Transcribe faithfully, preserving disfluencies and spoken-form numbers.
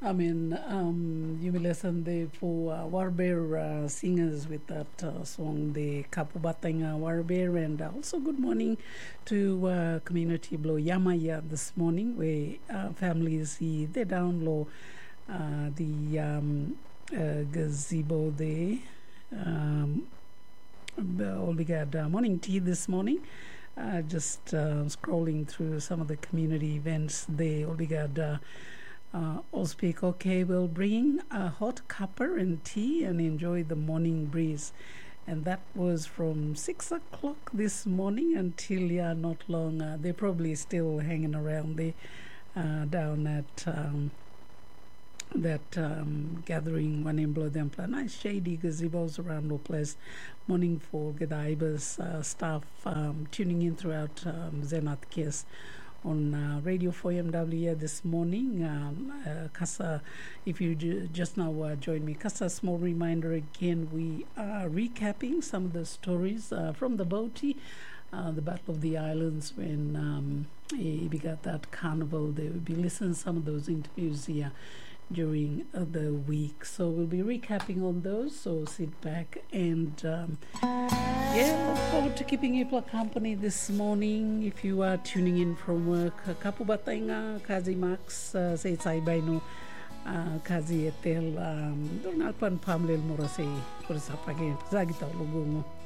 I mean, um, you will listen the for uh, Warbear uh, singers with that uh, song, the Kapubatanga Warbear, and also good morning to uh, community below Yamaya this morning, where uh, families see they down low uh, the um, uh, gazebo there. Um, we got uh, morning tea this morning. Uh, just uh, scrolling through some of the community events there. We got. Uh, Uh, all speak okay, we'll bring a hot cuppa and tea and enjoy the morning breeze. And that was from six o'clock this morning until, yeah, not long. Uh, they're probably still hanging around there uh, down at um, that um, gathering one in Blodempla. Nice shady gazebos around the place. Morning for Gadaibas uh, staff um, tuning in throughout um, Zenat Kiss. On uh, Radio four M W this morning. Um, uh, Kasa, if you ju- just now uh, joined me, Kasa, small reminder again, we are recapping some of the stories uh, from the Boti, uh, the Battle of the Islands, when um, we got that carnival. They will be listening to some of those interviews here during uh, the week. So we'll be recapping on those, so sit back and um, yeah, look forward to keeping you company this morning. If you are tuning in from work, Kapu Batanga, Kazi Max, uh, say Saibaino, uh, Kazi Etel, um, Donald Pan Pamlel Morase, Kursa Pagin, Zagita Lugungo.